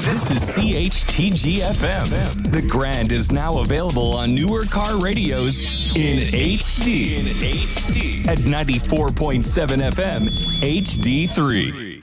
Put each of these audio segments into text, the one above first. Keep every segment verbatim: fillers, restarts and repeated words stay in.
This is C H T G F M. The Grand is now available on newer car radios in H D. In H D. At ninety-four point seven F M, H D three.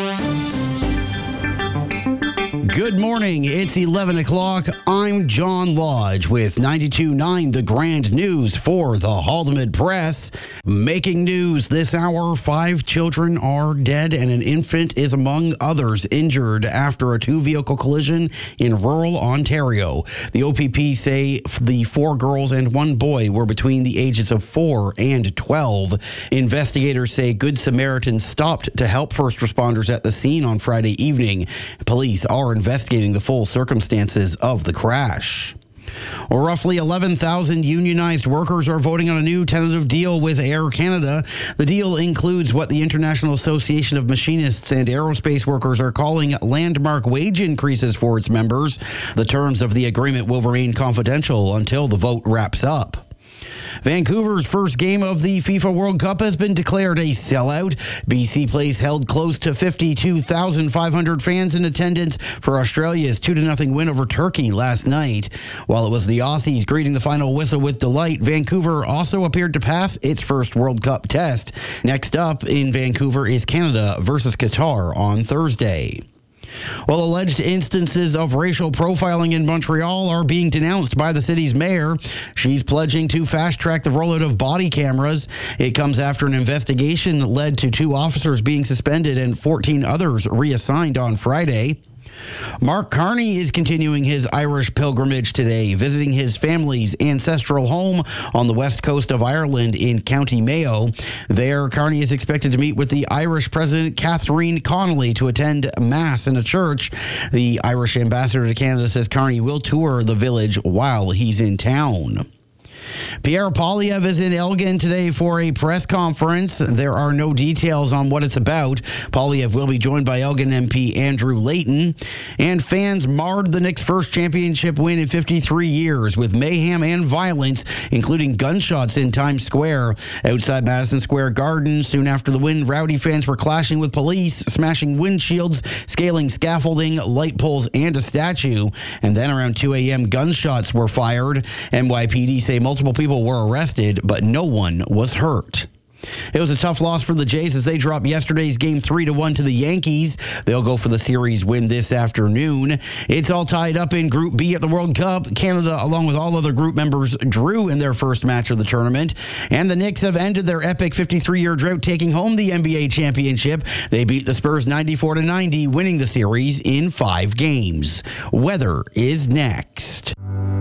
Good morning. It's eleven o'clock. I'm John Lodge with ninety-two point nine The Grand News for the Haldimand Press. Making news this hour, five children are dead and an infant is among others injured after a two-vehicle collision in rural Ontario. The O P P say the four girls and one boy were between the ages of four and twelve. Investigators say Good Samaritans stopped to help first responders at the scene on Friday evening. Police are investigating the full circumstances of the crash. Roughly eleven thousand unionized workers are voting on a new tentative deal with Air Canada. The deal includes what the International Association of Machinists and Aerospace Workers are calling landmark wage increases for its members. The terms of the agreement will remain confidential until the vote wraps up. Vancouver's first game of the FIFA World Cup has been declared a sellout. B C Place held close to fifty-two thousand five hundred fans in attendance for Australia's two to nothing win over Turkey last night. While it was the Aussies greeting the final whistle with delight, Vancouver also appeared to pass its first World Cup test. Next up in Vancouver is Canada versus Qatar on Thursday. Well, alleged instances of racial profiling in Montreal are being denounced by the city's mayor. She's pledging to fast-track the rollout of body cameras. It comes after an investigation that led to two officers being suspended and fourteen others reassigned on Friday. Mark Carney is continuing his Irish pilgrimage today, visiting his family's ancestral home on the west coast of Ireland in County Mayo. There, Carney is expected to meet with the Irish President Catherine Connolly to attend Mass in a church. The Irish ambassador to Canada says Carney will tour the village while he's in town. Pierre Poilievre is in Elgin today for a press conference. There are no details on what it's about. Poilievre will be joined by Elgin M P Andrew Layton. And fans marred the Knicks' first championship win in fifty-three years with mayhem and violence, including gunshots in Times Square. Outside Madison Square Garden, soon after the win, rowdy fans were clashing with police, smashing windshields, scaling scaffolding, light poles, and a statue. And then around two a.m., gunshots were fired. N Y P D say multiple people were arrested, but no one was hurt. It was a tough loss for the Jays as they dropped yesterday's game three to one to the Yankees. They'll go for the series win this afternoon. It's all tied up in Group B at the World Cup. Canada, along with all other group members, drew in their first match of the tournament. And the Knicks have ended their epic fifty-three-year drought, taking home the N B A championship. They beat the Spurs ninety-four to ninety, winning the series in five games. Weather is next.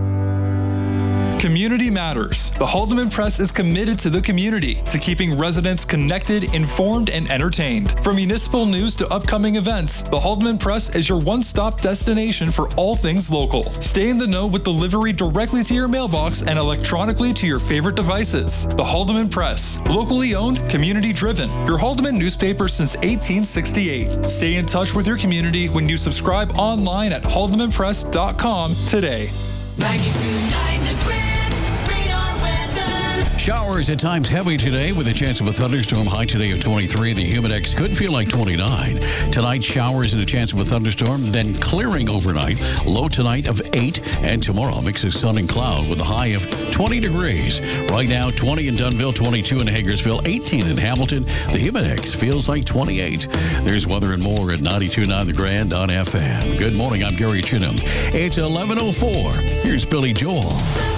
Community matters. The Haldimand Press is committed to the community, to keeping residents connected, informed, and entertained. From municipal news to upcoming events, the Haldimand Press is your one-stop destination for all things local. Stay in the know with delivery directly to your mailbox and electronically to your favorite devices. The Haldimand Press, locally owned, community-driven. Your Haldimand newspaper since eighteen sixty-eight. Stay in touch with your community when you subscribe online at haldimand press dot com today. ninety-two point nine The Grand. Showers at times heavy today with a chance of a thunderstorm. High today of twenty-three. The Humidex could feel like twenty-nine. Tonight, showers and a chance of a thunderstorm, then clearing overnight. Low tonight of eight. And tomorrow, a mix of sun and cloud with a high of twenty degrees. Right now, twenty in Dunnville, twenty-two in Hagersville, eighteen in Hamilton. The Humidex feels like twenty-eight. There's weather and more at ninety-two point nine The Grand on F M. Good morning. I'm Gary Chinham. It's eleven oh four. Here's Billy Joel.